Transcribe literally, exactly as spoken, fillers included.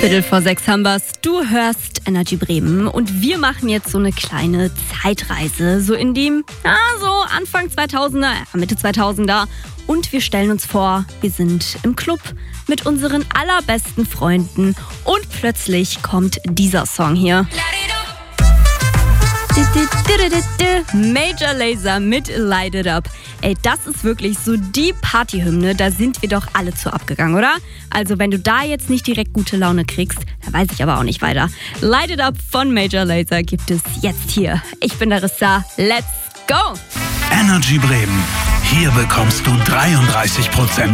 Viertel vor sechs haben wir's. Du hörst Energy Bremen und wir machen jetzt so eine kleine Zeitreise, so in die, ja, so Anfang zweitausender, Mitte zweitausender. Und wir stellen uns vor, wir sind im Club mit unseren allerbesten Freunden und plötzlich kommt dieser Song hier. Major Lazer mit Light It Up. Ey, das ist wirklich so die Partyhymne, da sind wir doch alle zu abgegangen, oder? Also wenn du da jetzt nicht direkt gute Laune kriegst, dann weiß ich aber auch nicht weiter. Light It Up von Major Lazer gibt es jetzt hier. Ich bin Larissa, let's go! Energy Bremen. Hier bekommst du dreiunddreißig Prozent